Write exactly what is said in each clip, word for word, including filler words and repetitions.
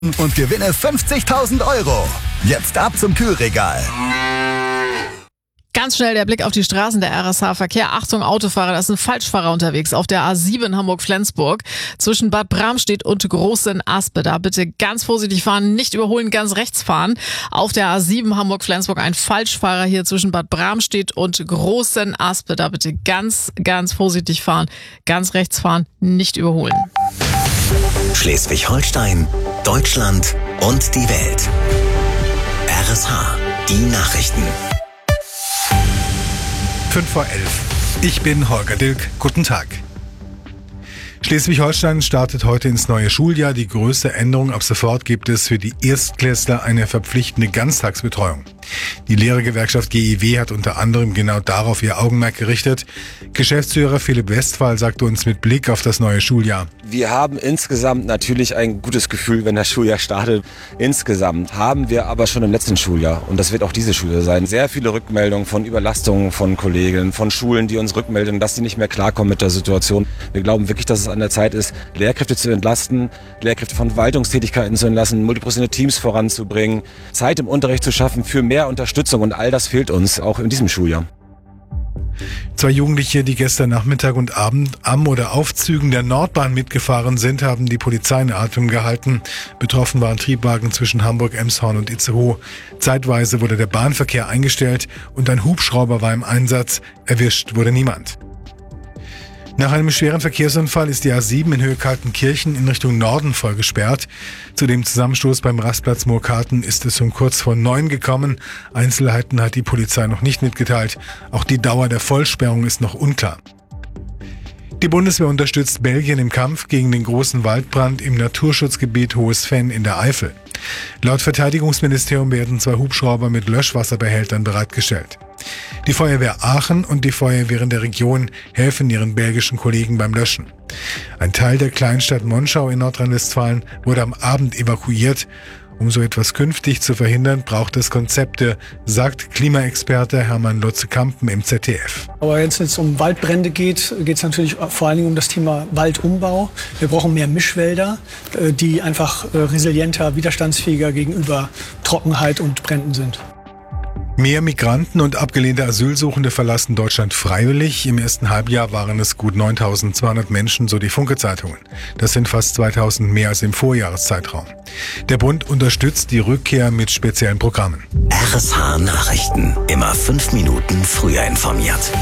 und gewinne fünfzigtausend Euro. Jetzt ab zum Kühlregal. Ganz schnell der Blick auf die Straßen der R S H-Verkehr. Achtung, Autofahrer, da ist ein Falschfahrer unterwegs auf der A sieben Hamburg-Flensburg zwischen Bad Bramstedt und Großenaspe. Da bitte ganz vorsichtig fahren, nicht überholen, ganz rechts fahren. Auf der A sieben Hamburg-Flensburg ein Falschfahrer hier zwischen Bad Bramstedt und Großenaspe. Da bitte ganz, ganz vorsichtig fahren, ganz rechts fahren, nicht überholen. Schleswig-Holstein, Deutschland und die Welt. R S H, die Nachrichten. fünf vor elf. Ich bin Holger Dilk. Guten Tag. Schleswig-Holstein startet heute ins neue Schuljahr. Die größte Änderung: ab sofort gibt es für die Erstklässler eine verpflichtende Ganztagsbetreuung. Die Lehrergewerkschaft G I W hat unter anderem genau darauf ihr Augenmerk gerichtet. Geschäftsführer Philipp Westphal sagte uns mit Blick auf das neue Schuljahr: Wir haben insgesamt natürlich ein gutes Gefühl, wenn das Schuljahr startet. Insgesamt haben wir aber schon im letzten Schuljahr, und das wird auch dieses Schuljahr sein, sehr viele Rückmeldungen von Überlastungen von Kollegen, von Schulen, die uns rückmelden, dass sie nicht mehr klarkommen mit der Situation. Wir glauben wirklich, dass es an der Zeit ist, Lehrkräfte zu entlasten, Lehrkräfte von Verwaltungstätigkeiten zu entlassen, multiprofessionelle Teams voranzubringen, Zeit im Unterricht zu schaffen für mehr Unterstützung, und all das fehlt uns auch in diesem Schuljahr. Zwei Jugendliche, die gestern Nachmittag und Abend am oder auf Zügen der Nordbahn mitgefahren sind, haben die Polizei in Atem gehalten. Betroffen waren Triebwagen zwischen Hamburg, Emshorn und Itzehoe. Zeitweise wurde der Bahnverkehr eingestellt und ein Hubschrauber war im Einsatz. Erwischt wurde niemand. Nach einem schweren Verkehrsunfall ist die A sieben in Höhe Kaltenkirchen in Richtung Norden voll gesperrt. Zu dem Zusammenstoß beim Rastplatz Moorkarten ist es um kurz vor neun gekommen. Einzelheiten hat die Polizei noch nicht mitgeteilt. Auch die Dauer der Vollsperrung ist noch unklar. Die Bundeswehr unterstützt Belgien im Kampf gegen den großen Waldbrand im Naturschutzgebiet Hohes Venn in der Eifel. Laut Verteidigungsministerium werden zwei Hubschrauber mit Löschwasserbehältern bereitgestellt. Die Feuerwehr Aachen und die Feuerwehren der Region helfen ihren belgischen Kollegen beim Löschen. Ein Teil der Kleinstadt Monschau in Nordrhein-Westfalen wurde am Abend evakuiert. Um so etwas künftig zu verhindern, braucht es Konzepte, sagt Klimaexperte Hermann Lotze-Kampen im Z D F. Aber wenn es jetzt um Waldbrände geht, geht es natürlich vor allen Dingen um das Thema Waldumbau. Wir brauchen mehr Mischwälder, die einfach resilienter, widerstandsfähiger gegenüber Trockenheit und Bränden sind. Mehr Migranten und abgelehnte Asylsuchende verlassen Deutschland freiwillig. Im ersten Halbjahr waren es gut neuntausendzweihundert Menschen, so die Funke-Zeitungen. Das sind fast zweitausend mehr als im Vorjahreszeitraum. Der Bund unterstützt die Rückkehr mit speziellen Programmen. R S H Nachrichten. Immer fünf Minuten früher informiert.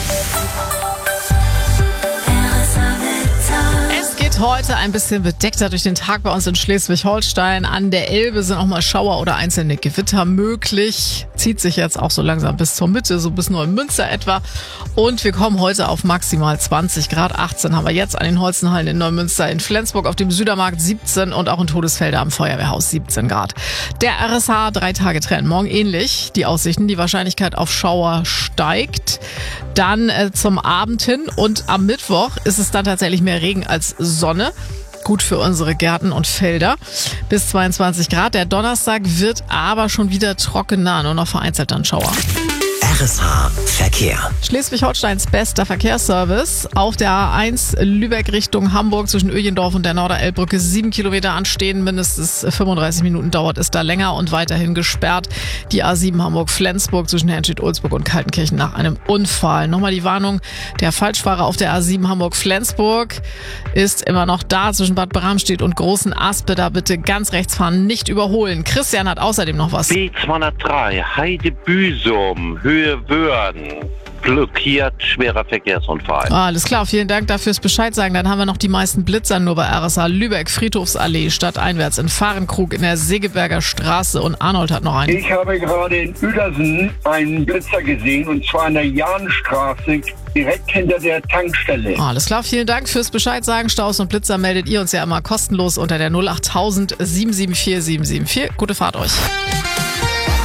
Heute ein bisschen bedeckter durch den Tag bei uns in Schleswig-Holstein. An der Elbe sind auch mal Schauer oder einzelne Gewitter möglich. Zieht sich jetzt auch so langsam bis zur Mitte, so bis Neumünster etwa. Und wir kommen heute auf maximal zwanzig Grad. achtzehn haben wir jetzt an den Holzenhallen in Neumünster, in Flensburg auf dem Südermarkt siebzehn und auch in Todesfelde am Feuerwehrhaus siebzehn Grad. Der R S H drei Tage Trend. Morgen ähnlich. Die Aussichten, die Wahrscheinlichkeit auf Schauer steigt. Dann äh, zum Abend hin und am Mittwoch ist es dann tatsächlich mehr Regen als Sonne. Gut für unsere Gärten und Felder. Bis zweiundzwanzig Grad. Der Donnerstag wird aber schon wieder trockener, nur noch vereinzelt dann Schauer. R S H Verkehr. Schleswig-Holsteins bester Verkehrsservice. Auf der A eins Lübeck Richtung Hamburg zwischen Öjendorf und der Norderelbbrücke sieben Kilometer anstehen. Mindestens fünfunddreißig Minuten dauert es da länger und weiterhin gesperrt. Die A sieben Hamburg-Flensburg zwischen Henstedt-Ulzburg und Kaltenkirchen nach einem Unfall. Nochmal die Warnung, der Falschfahrer auf der A sieben Hamburg-Flensburg ist immer noch da zwischen Bad Bramstedt und Großenaspe. Da bitte ganz rechts fahren, nicht überholen. Christian hat außerdem noch was. B zweihundertdrei Heide-Büsum, Höhe Wörden, blockiert, schwerer Verkehrsunfall. Ah, alles klar, vielen Dank dafür fürs Bescheid sagen. Dann haben wir noch die meisten Blitzer nur bei R S H. Lübeck, Friedhofsallee, stadteinwärts in Fahrenkrug, in der Segeberger Straße, und Arnold hat noch einen. Ich habe gerade in Uedersen einen Blitzer gesehen, und zwar an der Jahnstraße, direkt hinter der Tankstelle. Ah, alles klar, vielen Dank fürs Bescheid sagen. Staus und Blitzer meldet ihr uns ja immer kostenlos unter der null acht tausend sieben sieben vier sieben sieben vier. Gute Fahrt euch.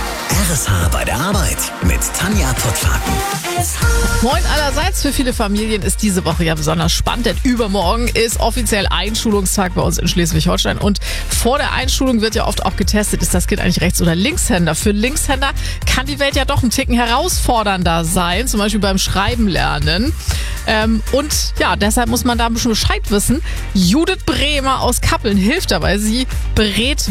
R S H bei der Arbeit mit Tanja Pottwagen. Moin allerseits. Für viele Familien ist diese Woche ja besonders spannend, denn übermorgen ist offiziell Einschulungstag bei uns in Schleswig-Holstein. Und vor der Einschulung wird ja oft auch getestet, ist das Kind eigentlich Rechts- oder Linkshänder. Für Linkshänder kann die Welt ja doch ein Ticken herausfordernder sein, zum Beispiel beim Schreiben lernen. Ähm, und ja, deshalb muss man da ein bisschen Bescheid wissen. Judith Bremer aus Kappeln hilft dabei. Sie berät